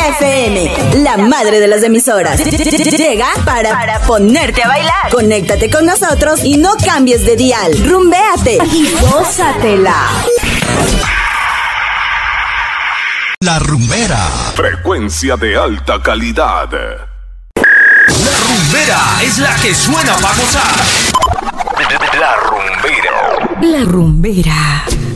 FM, la madre de las emisoras. Llega para ponerte a bailar. Conéctate con nosotros y no cambies de dial. Rumbéate y gózatela. La Rumbera. Frecuencia de alta calidad. La Rumbera es la que suena para gozar. La Rumbera. La Rumbera.